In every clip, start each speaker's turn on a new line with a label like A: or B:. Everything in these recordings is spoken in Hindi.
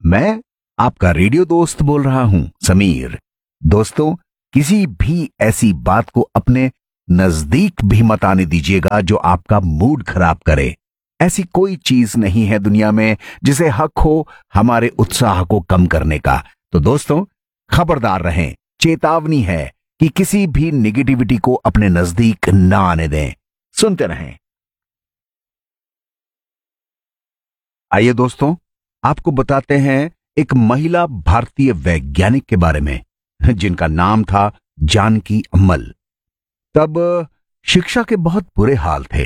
A: मैं आपका रेडियो दोस्त बोल रहा हूं, समीर। दोस्तों, किसी भी ऐसी बात को अपने नजदीक भी मत आने दीजिएगा जो आपका मूड खराब करे। ऐसी कोई चीज नहीं है दुनिया में जिसे हक हो हमारे उत्साह को कम करने का। तो दोस्तों, खबरदार रहें, चेतावनी है कि किसी भी निगेटिविटी को अपने नजदीक ना आने दें। सुनते रहें। आइए दोस्तों, आपको बताते हैं एक महिला भारतीय वैज्ञानिक के बारे में जिनका नाम था जानकी अम्मल। तब शिक्षा के बहुत बुरे हाल थे।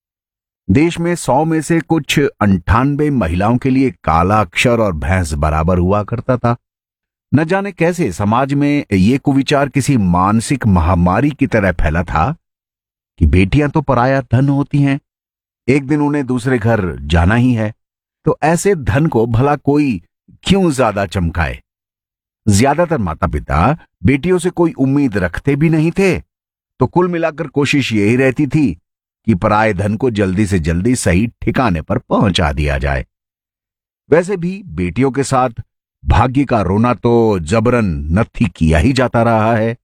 A: देश में 100 में से कुछ 98 महिलाओं के लिए काला अक्षर और भैंस बराबर हुआ करता था। न जाने कैसे समाज में ये कुविचार किसी मानसिक महामारी की तरह फैला था कि बेटियां तो पराया धन होती हैं, एक दिन उन्हें दूसरे घर जाना ही है, तो ऐसे धन को भला कोई क्यों ज्यादा चमकाए। ज्यादातर माता पिता बेटियों से कोई उम्मीद रखते भी नहीं थे, तो कुल मिलाकर कोशिश यही रहती थी कि पराये धन को जल्दी से जल्दी सही ठिकाने पर पहुंचा दिया जाए। वैसे भी बेटियों के साथ भाग्य का रोना तो जबरन नत्थी किया ही जाता रहा है।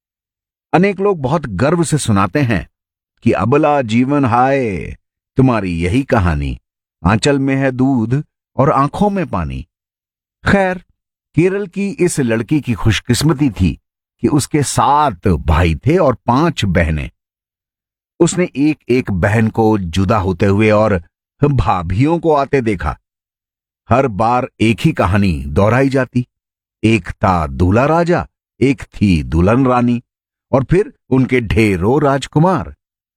A: अनेक लोग बहुत गर्व से सुनाते हैं कि अबला जीवन हाय, तुम्हारी यही कहानी, आंचल में है दूध और आंखों में पानी। खैर, केरल की इस लड़की की खुशकिस्मती थी कि उसके 7 भाई थे और 5 बहनें। उसने एक एक बहन को जुदा होते हुए और भाभियों को आते देखा। हर बार एक ही कहानी दोहराई जाती। एक था दूल्हा राजा, एक थी दुल्हन रानी, और फिर उनके ढेरों राजकुमार।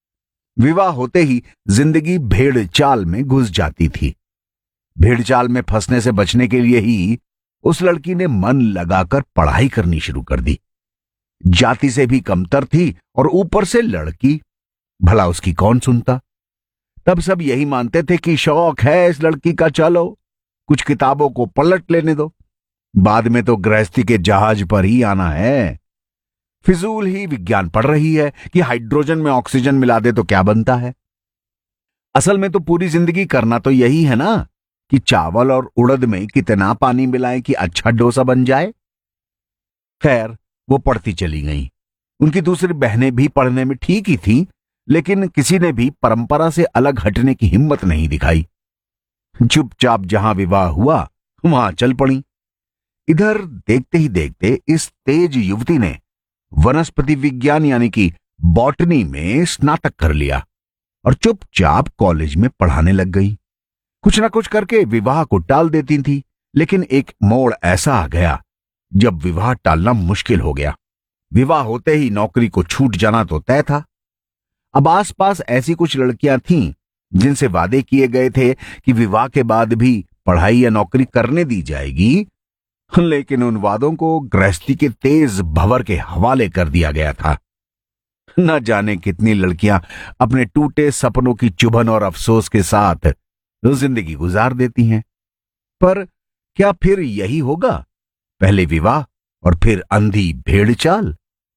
A: विवाह होते ही जिंदगी भेड़ चाल में घुस जाती थी। भेड़ चाल में फंसने से बचने के लिए ही उस लड़की ने मन लगाकर पढ़ाई करनी शुरू कर दी। जाति से भी कमतर थी और ऊपर से लड़की, भला उसकी कौन सुनता। तब सब यही मानते थे कि शौक है इस लड़की का, चलो कुछ किताबों को पलट लेने दो, बाद में तो गृहस्थी के जहाज पर ही आना है। फिजूल ही विज्ञान पढ़ रही है कि हाइड्रोजन में ऑक्सीजन मिला दे तो क्या बनता है। असल में तो पूरी जिंदगी करना तो यही है ना कि चावल और उड़द में कितना पानी मिलाएं कि अच्छा डोसा बन जाए। खैर, वो पढ़ती चली गईं। उनकी दूसरी बहनें भी पढ़ने में ठीक ही थीं, लेकिन किसी ने भी परंपरा से अलग हटने की हिम्मत नहीं दिखाई। चुपचाप जहां विवाह हुआ वहां चल पड़ी। इधर देखते ही देखते इस तेज युवती ने वनस्पति विज्ञान यानी कि बॉटनी में स्नातक कर लिया और चुपचाप कॉलेज में पढ़ाने लग गई। कुछ ना कुछ करके विवाह को टाल देती थी, लेकिन एक मोड़ ऐसा आ गया जब विवाह टालना मुश्किल हो गया। विवाह होते ही नौकरी को छूट जाना तो तय था। अब आसपास ऐसी कुछ लड़कियां थीं जिनसे वादे किए गए थे कि विवाह के बाद भी पढ़ाई या नौकरी करने दी जाएगी, लेकिन उन वादों को गृहस्थी के तेज भंवर के हवाले कर दिया गया था। न जाने कितनी लड़कियां अपने टूटे सपनों की चुभन और अफसोस के साथ जिंदगी गुजार देती हैं। पर क्या फिर यही होगा, पहले विवाह और फिर अंधी भेड़ चाल?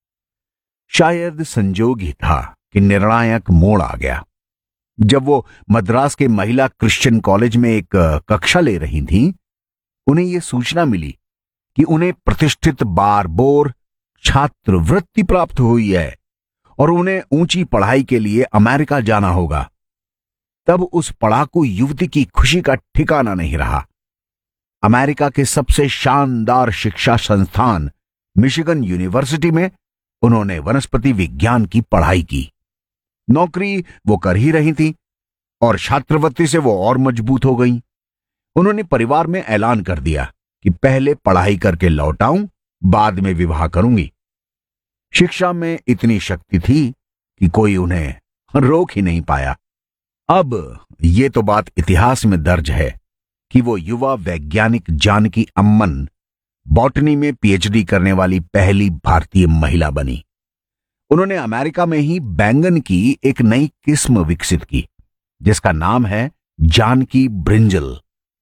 A: शायद संजोग ही था कि निर्णायक मोड़ आ गया। जब वो मद्रास के महिला क्रिश्चियन कॉलेज में एक कक्षा ले रही थीं, उन्हें यह सूचना मिली कि उन्हें प्रतिष्ठित बारबोर छात्रवृत्ति प्राप्त हुई है और उन्हें ऊंची पढ़ाई के लिए अमेरिका जाना होगा। तब उस पढ़ाकू युवती की खुशी का ठिकाना नहीं रहा। अमेरिका के सबसे शानदार शिक्षा संस्थान मिशिगन यूनिवर्सिटी में उन्होंने वनस्पति विज्ञान की पढ़ाई की। नौकरी वो कर ही रही थी और छात्रवृत्ति से वो और मजबूत हो गई। उन्होंने परिवार में ऐलान कर दिया कि पहले पढ़ाई करके लौट आऊं, बाद में विवाह करूंगी। शिक्षा में इतनी शक्ति थी कि कोई उन्हें रोक ही नहीं पाया। अब ये तो बात इतिहास में दर्ज है कि वो युवा वैज्ञानिक जानकी अम्मन बॉटनी में पीएचडी करने वाली पहली भारतीय महिला बनी। उन्होंने अमेरिका में ही बैंगन की एक नई किस्म विकसित की जिसका नाम है जानकी ब्रिंजल।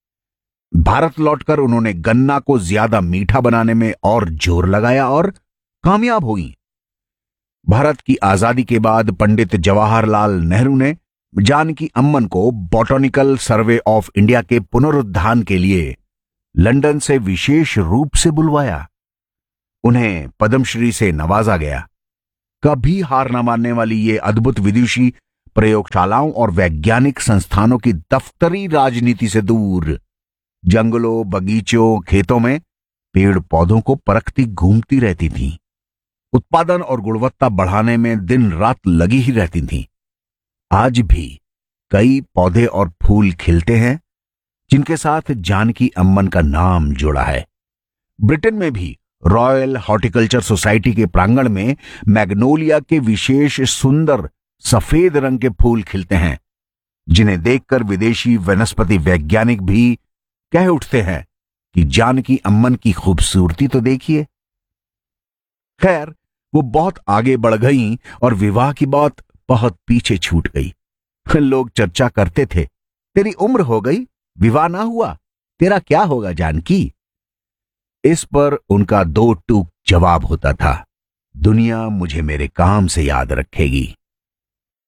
A: भारत लौटकर उन्होंने गन्ना को ज्यादा मीठा बनाने में और जोर लगाया और कामयाब हुई। भारत की आजादी के बाद पंडित जवाहरलाल नेहरू ने जानकी अम्मन को बॉटनिकल सर्वे ऑफ इंडिया के पुनरुत्थान के लिए लंदन से विशेष रूप से बुलवाया। उन्हें पद्मश्री से नवाजा गया। कभी हार न मानने वाली ये अद्भुत विदुषी प्रयोगशालाओं और वैज्ञानिक संस्थानों की दफ्तरी राजनीति से दूर जंगलों, बगीचों, खेतों में पेड़ पौधों को परखती घूमती रहती थीं। उत्पादन और गुणवत्ता बढ़ाने में दिन रात लगी ही रहती थीं। आज भी कई पौधे और फूल खिलते हैं जिनके साथ जानकी अम्मन का नाम जुड़ा है। ब्रिटेन में भी रॉयल हॉर्टिकल्चर सोसाइटी के प्रांगण में मैग्नोलिया के विशेष सुंदर सफेद रंग के फूल खिलते हैं, जिन्हें देखकर विदेशी वनस्पति वैज्ञानिक भी कह उठते हैं कि जानकी अम्मन की खूबसूरती तो देखिए। खैर, वो बहुत आगे बढ़ गईं और विवाह की बात बहुत पीछे छूट गई। लोग चर्चा करते थे, तेरी उम्र हो गई, विवाह ना हुआ, तेरा क्या होगा जानकी। इस पर उनका दो टूक जवाब होता था, दुनिया मुझे मेरे काम से याद रखेगी।